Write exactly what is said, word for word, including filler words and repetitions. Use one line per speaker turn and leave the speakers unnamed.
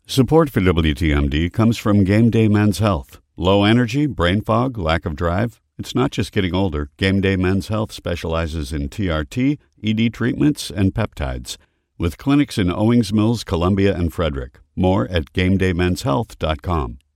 Support for W T M D comes from Game Day Men's Health. Low energy, brain fog, lack of drive? It's not just getting older. Game Day Men's Health specializes in T R T, E D treatments, and peptides, with clinics in Owings Mills, Columbia, and Frederick. More at game day men's health dot com.